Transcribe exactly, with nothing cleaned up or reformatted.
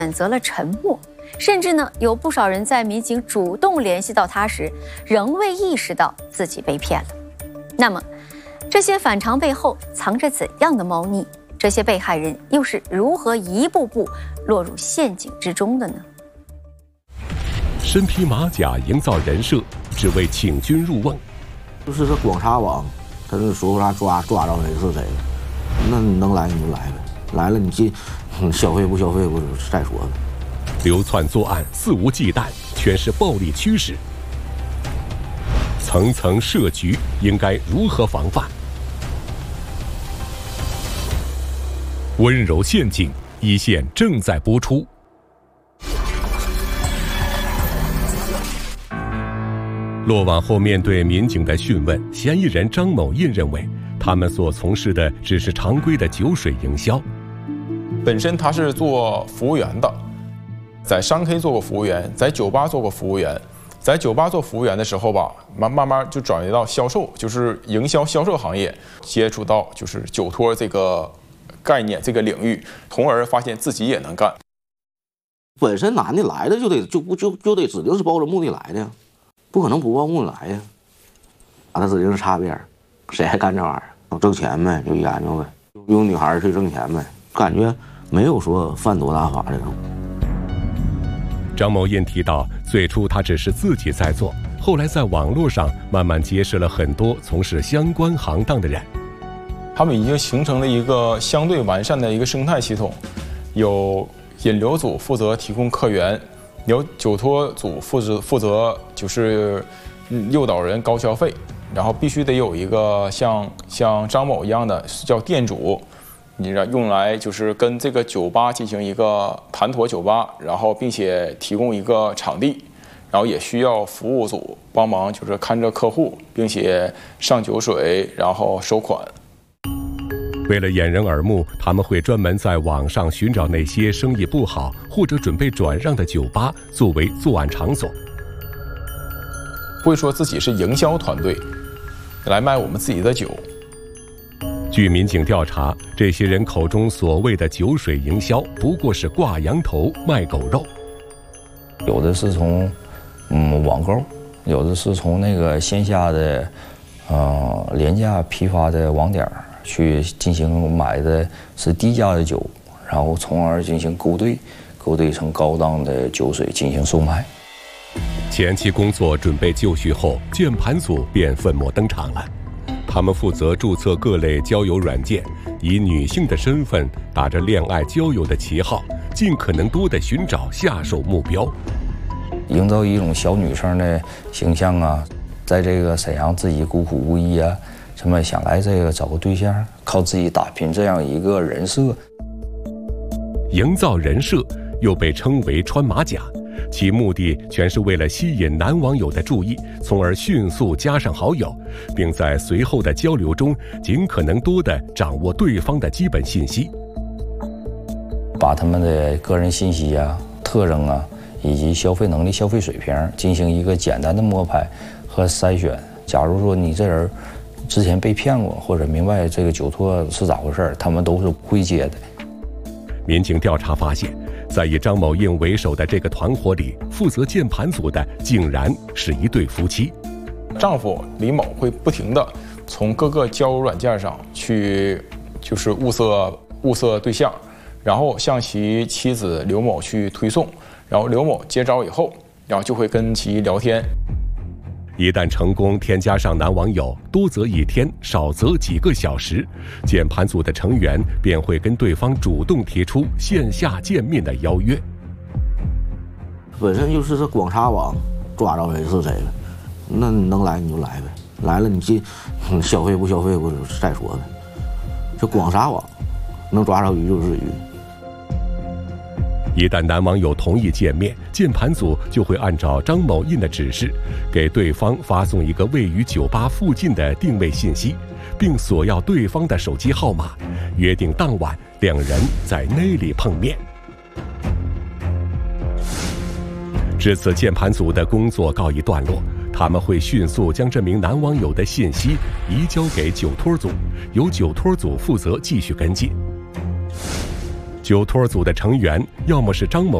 选择了沉默，甚至呢，有不少人在民警主动联系到他时，仍未意识到自己被骗了。那么，这些反常背后藏着怎样的猫腻？这些被害人又是如何一步步落入陷阱之中的呢？ 身披马甲营造人设，只为请君入瓮。 就是这光查网，他就说啥抓抓着谁是谁，那你能来你就来呗，来了你进，消费不消费不再说了。 流窜作案，肆无忌惮，全是暴力驱使。层层设局，应该如何防范？温柔陷阱，一线正在播出。落网后，面对民警的讯问，嫌疑人张某印认为，他们所从事的只是常规的酒水营销。 本身他是做服务员的，在商 K 做过服务员，在酒吧做过服务员，在酒吧做服务员的时候吧，慢慢慢就转移到销售，就是营销销售行业，接触到就是酒托这个概念这个领域，从而发现自己也能干。 本身男的来的就得就不就就得指定是抱着目的来的呀，不可能不抱目的来呀，啊，他指定是擦边，谁还干这玩意儿？挣钱呗，就研究呗，用女孩去挣钱呗，感觉没有说犯多大法这种。 张某印提到，最初他只是自己在做，后来在网络上慢慢结识了很多从事相关行当的人。 他们已经形成了一个相对完善的一个生态系统，有引流组负责提供客源，有酒托组负责负责就是诱导人高消费，然后必须得有一个像像张某一样的叫店主，你用来就是跟这个酒吧进行一个谈妥酒吧，然后并且提供一个场地，然后也需要服务组帮忙，就是看着客户，并且上酒水，然后收款。 为了掩人耳目，他们会专门在网上寻找那些生意不好或者准备转让的酒吧作为作案场所。 会说自己是营销团队，来卖我们自己的酒。 据民警调查，这些人口中所谓的酒水营销，不过是挂羊头卖狗肉。 有的是从嗯网购，有的是从那个线下的呃廉价批发的网点去进行买的是低价的酒，然后从而进行勾兑，勾兑成高档的酒水进行售卖。 前期工作准备就绪后，键盘组便粉墨登场了。他们负责注册各类交友软件，以女性的身份，打着恋爱交友的旗号，尽可能多地寻找下手目标， 营造一种小女生的形象啊，在这个沈阳自己孤苦无依啊，什么想来这个找个对象，靠自己打拼这样一个人设。 营造人设又被称为穿马甲，其目的全是为了吸引男网友的注意，从而迅速加上好友，并在随后的交流中尽可能多地掌握对方的基本信息， 把他们的个人信息啊、特征啊，以及消费能力、消费水平进行一个简单的摸排和筛选。假如说你这人之前被骗过，或者明白这个酒托是咋回事，他们都是不会接的。 民警调查发现，在以张某印为首的这个团伙里，负责键盘组的竟然是一对夫妻。 丈夫李某会不停地从各个交友软件上去，就是物色物色对象，然后向其妻子刘某去推送，然后刘某接招以后，然后就会跟其聊天。 一旦成功添加上男网友，多则一天，少则几个小时，键盘组的成员便会跟对方主动提出线下见面的邀约。 本身就是这光查网，抓着谁是谁了，那你能来你就来呗，来了你进，消费不消费不再说呗。这光查网，能抓着鱼就是鱼。 一旦男网友同意见面，键盘组就会按照张某印的指示，给对方发送一个位于酒吧附近的定位信息，并索要对方的手机号码，约定当晚两人在那里碰面。至此，键盘组的工作告一段落，他们会迅速将这名男网友的信息移交给酒托组，由酒托组负责继续跟进。 酒托组的成员要么是张某